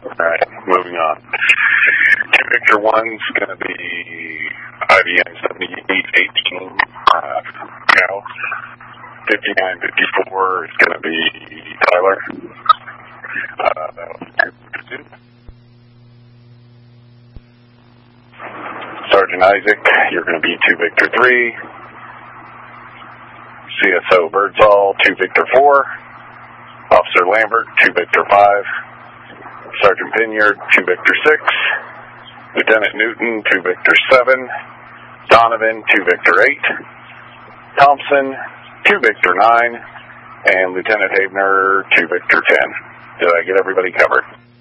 Alright, moving on. 2 Victor 1's going to be IBM 7818 Cal. 5954 is going to be Tyler. Sergeant Isaac, you're going to be 2 Victor 3. CSO Birdsall, 2 Victor 4. Officer Lambert, 2 Victor 5. Sergeant Pinyard, 2 Victor 6. Lieutenant Newton, 2 Victor 7. Donovan, 2 Victor 8. Thompson, 2 Victor 9. And Lieutenant Havener, 2 Victor 10. Did I get everybody covered?